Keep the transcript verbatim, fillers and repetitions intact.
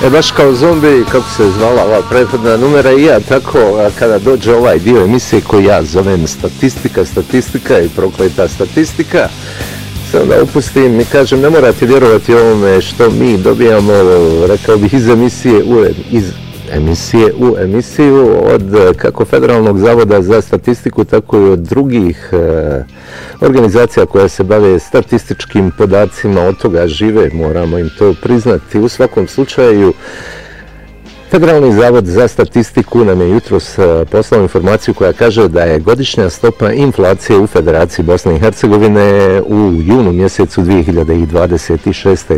E baš kao zombi, kako se zvala ova prethodna numera, i ja tako, a kada dođe ovaj dio emisije koji ja zovem statistika, statistika i prokleta statistika, se onda upustim i kažem, ne morate vjerovati ovome što mi dobijamo, rekao bih, iz emisije u, iz emisije u emisiju od kako Federalnog zavoda za statistiku, tako i od drugih e, organizacija koje se bave statističkim podacima, od toga žive, moramo im to priznati. U svakom slučaju, Federalni zavod za statistiku nam je jutros poslao informaciju koja kaže da je godišnja stopa inflacije u Federaciji Bosne i Hercegovine u junu mjesecu dvije hiljade dvadeset šeste.